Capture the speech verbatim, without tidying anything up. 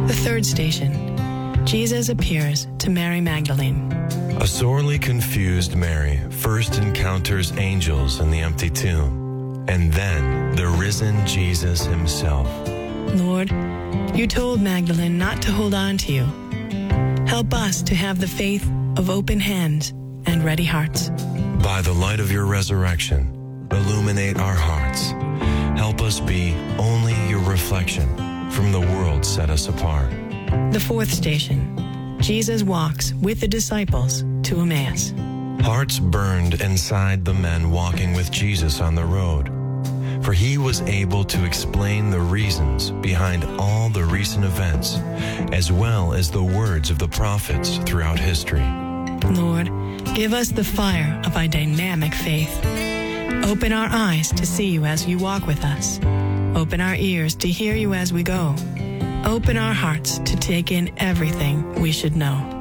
The third station. Jesus appears to Mary Magdalene. A sorely confused Mary first encounters angels in the empty tomb, and then the risen Jesus himself. Lord, you told Magdalene not to hold on to you. Help us to have the faith of open hands and ready hearts. By the light of your resurrection, illuminate our hearts. Help us be only your reflection from the world set us apart. The fourth station. Jesus walks with the disciples to Emmaus. Hearts burned inside the men walking with Jesus on the road, for he was able to explain the reasons behind all the recent events, as well as the words of the prophets throughout history. Lord, give us the fire of a dynamic faith. Open our eyes to see you as you walk with us. Open our ears to hear you as we go. Open our hearts to take in everything we should know.